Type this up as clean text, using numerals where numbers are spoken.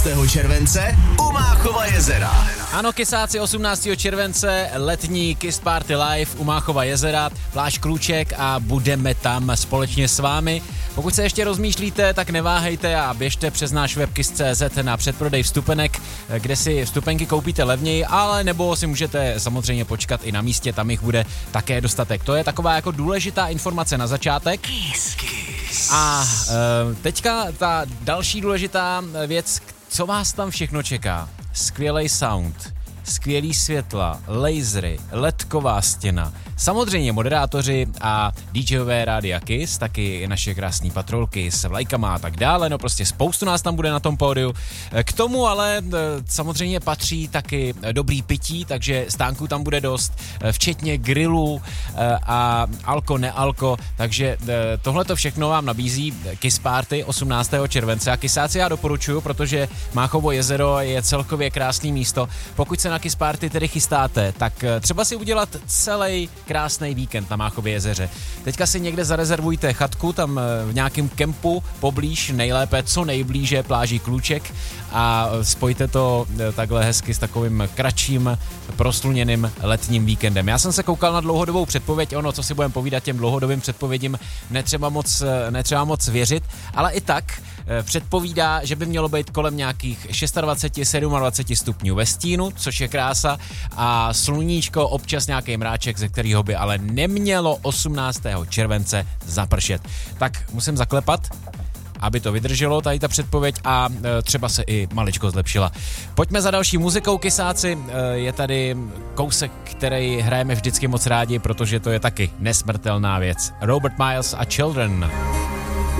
července u Máchova jezera. Ano, kysáci, 18. července letní Kiss Party Live u Máchova jezera, pláž Kluček a budeme tam společně s vámi. Pokud se ještě rozmýšlíte, tak neváhejte a běžte přes náš web kiss.cz na předprodej vstupenek, kde si vstupenky koupíte levněji, ale nebo si můžete samozřejmě počkat i na místě, tam jich bude také dostatek. To je taková jako důležitá informace na začátek. A teďka ta další důležitá věc, co vás tam všechno čeká. Skvělej sound, skvělý světla, lasery, ledková stěna, samozřejmě moderátoři a DJové Rádia Kiss, taky naše krásné patrolky s vlajkama a tak dále, no prostě spoustu nás tam bude na tom pódiu. K tomu ale samozřejmě patří taky dobrý pití, takže stánků tam bude dost, včetně grillů a alko, nealko, takže tohleto všechno vám nabízí Kiss Party 18. července a Kissáci já doporučuju, protože Máchovo jezero je celkově krásný místo. Pokud se na Kiss Party tedy chystáte, tak třeba si udělat celý krásný víkend na Máchově jezeře. Teďka si někde zarezervujte chatku, tam v nějakém kempu poblíž, nejlépe co nejblíže pláží Kluček a spojte to takhle hezky s takovým kratším prosluněným letním víkendem. Já jsem se koukal na dlouhodobou předpověď, ono, co si budeme povídat těm dlouhodobým předpovědím, netřeba moc věřit, ale i tak předpovídá, že by mělo být kolem nějakých 26-27 stupňů ve stínu, což je krása, a sluníčko, občas nějaký mráček, ze kterého by ale nemělo 18. července zapršet. Tak musím zaklepat, aby to vydrželo, tady ta předpověď, a třeba se i maličko zlepšila. Pojďme za další muzikou, Kissáci. Je tady kousek, který hrajeme vždycky moc rádi, protože to je taky nesmrtelná věc. Robert Miles a Children.